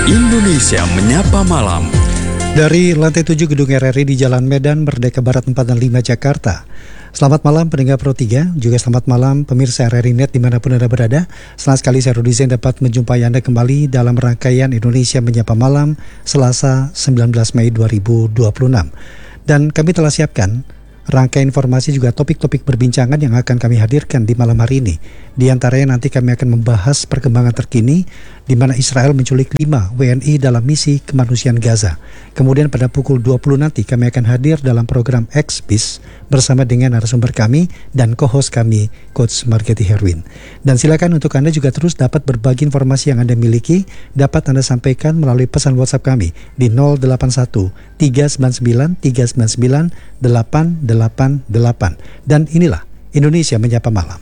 Indonesia Menyapa Malam. Dari lantai 7 Gedung RRI di Jalan Medan Merdeka Barat 4 dan 5 Jakarta. Selamat malam pendengar Pro 3, juga selamat malam pemirsa RRI Net dimanapun Anda berada. Senang sekali saya Rudi Zain dapat menjumpai Anda kembali dalam rangkaian Indonesia Menyapa Malam Selasa 19 Mei 2026. Dan kami telah siapkan rangkaian informasi juga topik-topik perbincangan yang akan kami hadirkan di malam hari ini. Di antaranya nanti kami akan membahas perkembangan terkini di mana Israel menculik 5 WNI dalam misi kemanusiaan Gaza. Kemudian pada pukul 20 nanti kami akan hadir dalam program X-Bis bersama dengan narasumber kami dan co-host kami, Coach Margeti Herwin. Dan silakan untuk Anda juga terus dapat berbagi informasi yang Anda miliki, dapat Anda sampaikan melalui pesan WhatsApp kami di 081 399 399 888. Dan inilah Indonesia Menyapa Malam.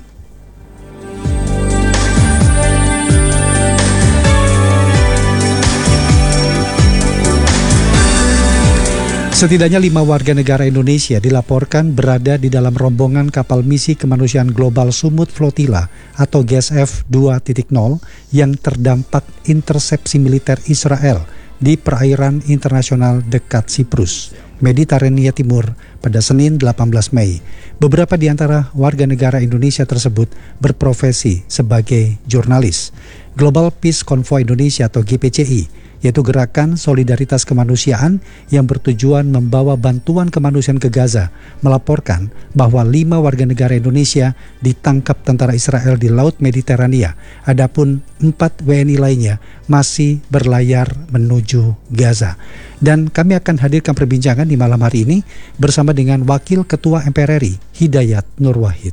Setidaknya 5 warga negara Indonesia dilaporkan berada di dalam rombongan kapal misi kemanusiaan global Sumut Flotilla atau GSF 2.0 yang terdampak intersepsi militer Israel di perairan internasional dekat Siprus, Mediterania Timur pada Senin 18 Mei. Beberapa di antara warga negara Indonesia tersebut berprofesi sebagai jurnalis. Global Peace Convoy Indonesia atau GPCI, yaitu gerakan solidaritas kemanusiaan yang bertujuan membawa bantuan kemanusiaan ke Gaza, melaporkan bahwa 5 warga negara Indonesia ditangkap tentara Israel di Laut Mediterania. Adapun 4 WNI lainnya masih berlayar menuju Gaza. Dan kami akan hadirkan perbincangan di malam hari ini bersama dengan Wakil Ketua MPR RI, Hidayat Nur Wahid.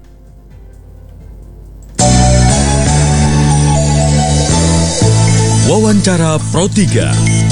Wawancara Pro 3.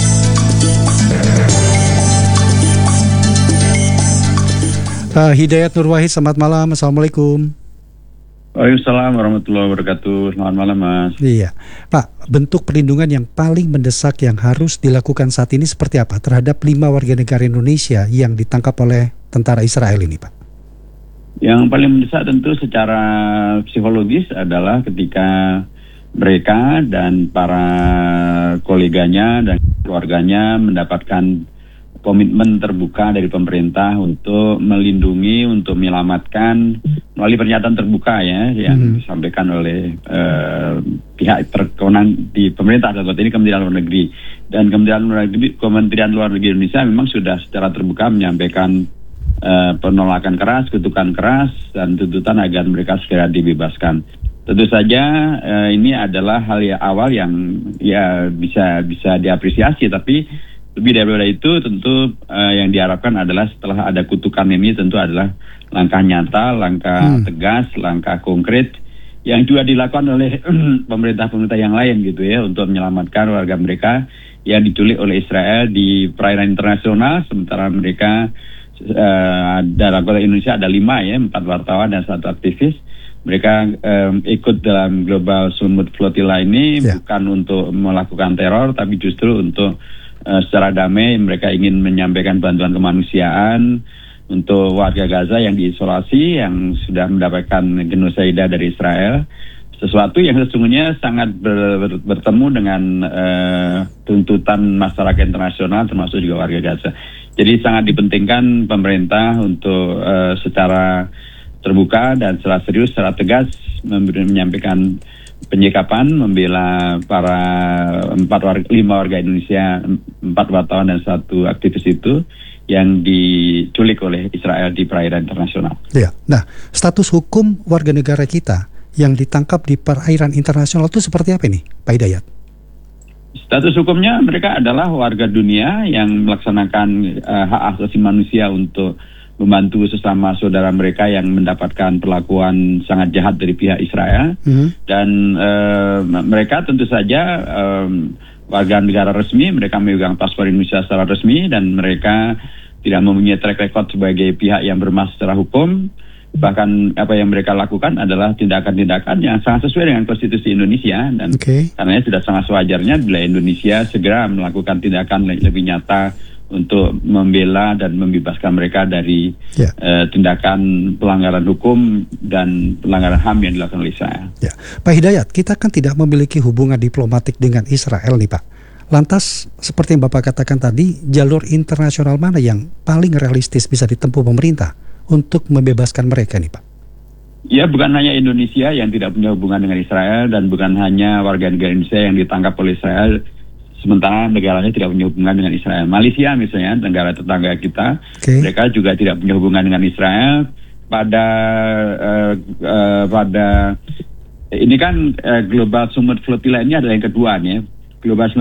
Hidayat Nur Wahid, selamat malam. Assalamualaikum. Waalaikumsalam warahmatullahi wabarakatuh. Selamat malam, Mas. Iya, Pak, bentuk perlindungan yang paling mendesak yang harus dilakukan saat ini seperti apa terhadap 5 warga negara Indonesia yang ditangkap oleh tentara Israel ini, Pak? Yang paling mendesak tentu secara psikologis adalah ketika mereka dan para koleganya dan keluarganya mendapatkan komitmen terbuka dari pemerintah untuk melindungi, untuk menyelamatkan melalui pernyataan terbuka ya yang disampaikan oleh pihak berwenang di pemerintah, dalam ini Kementerian Luar Negeri. Dan Kementerian Luar Negeri Indonesia memang sudah secara terbuka menyampaikan penolakan keras, kutukan keras, dan tuntutan agar mereka segera dibebaskan. Tentu saja ini adalah hal yang awal yang ya bisa diapresiasi, tapi lebih daripada itu tentu yang diharapkan adalah setelah ada kutukan ini tentu adalah langkah nyata, langkah tegas, langkah konkret yang juga dilakukan oleh pemerintah-pemerintah yang lain gitu ya untuk menyelamatkan warga mereka yang diculik oleh Israel di perairan internasional, sementara mereka dalam kota Indonesia ada 5 ya, 4 wartawan dan 1 aktivis. Mereka ikut dalam Global Sumut Flotilla ini bukan untuk melakukan teror, tapi justru untuk secara damai mereka ingin menyampaikan bantuan kemanusiaan untuk warga Gaza yang diisolasi, yang sudah mendapatkan genosida dari Israel. Sesuatu yang sesungguhnya sangat bertemu dengan tuntutan masyarakat internasional termasuk juga warga Gaza. Jadi sangat dipentingkan pemerintah untuk secara terbuka dan secara serius, secara tegas menyampaikan penyikapan membela para 5 warga Indonesia, 4 wartawan dan 1 aktivis itu yang diculik oleh Israel di perairan internasional. Ya, nah status hukum warga negara kita yang ditangkap di perairan internasional itu seperti apa ini, Pak Hidayat? Status hukumnya mereka adalah warga dunia yang melaksanakan hak asasi manusia untuk membantu sesama saudara mereka yang mendapatkan perlakuan sangat jahat dari pihak Israel. Dan mereka tentu saja warga negara resmi, mereka memegang paspor Indonesia secara resmi dan mereka tidak mempunyai track record sebagai pihak yang bermasalah secara hukum. Bahkan apa yang mereka lakukan adalah tindakan-tindakan yang sangat sesuai dengan konstitusi Indonesia dan karenanya sudah sangat sewajarnya bila Indonesia segera melakukan tindakan lebih nyata untuk membela dan membebaskan mereka dari tindakan pelanggaran hukum dan pelanggaran HAM yang dilakukan oleh Israel. Ya. Pak Hidayat, kita kan tidak memiliki hubungan diplomatik dengan Israel nih Pak. Lantas, seperti yang Bapak katakan tadi, jalur internasional mana yang paling realistis bisa ditempuh pemerintah untuk membebaskan mereka nih Pak? Ya, bukan hanya Indonesia yang tidak punya hubungan dengan Israel dan bukan hanya warga negara Indonesia yang ditangkap oleh Israel sementara negaranya tidak punya hubungan dengan Israel. Malaysia misalnya, negara tetangga kita, mereka juga tidak punya hubungan dengan Israel. Pada ini kan Global Summit Flotilla ini adalah yang kedua nih. Global